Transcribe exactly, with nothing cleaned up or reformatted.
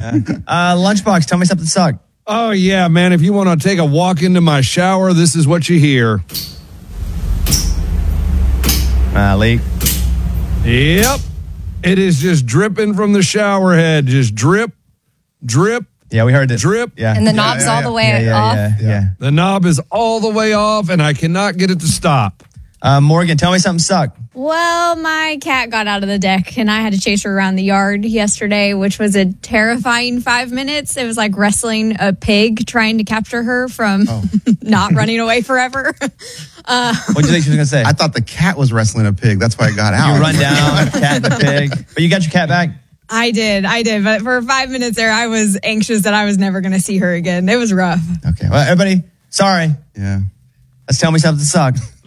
uh, Lunchbox, tell me something sucked. Oh, yeah, man. If you want to take a walk into my shower, this is what you hear. Uh, leak. Yep. It is just dripping from the shower head. Just drip, drip. Yeah, we heard it. Drip. Yeah. And the Yeah, knob's yeah, all yeah. the way Yeah, yeah, off. yeah, yeah. The knob is all the way off, and I cannot get it to stop. Uh, Morgan, tell me something sucked. Well, my cat got out of the deck and I had to chase her around the yard yesterday, which was a terrifying five minutes. It was like wrestling a pig, trying to capture her from Oh. not running away forever. Uh, What do you think she was going to say? I thought the cat was wrestling a pig. That's why I got out. You run down, cat and the pig. But you got your cat back? I did, I did. But for five minutes there, I was anxious that I was never going to see her again. It was rough. Okay. Well, everybody, sorry. Yeah. Let's tell me something sucked.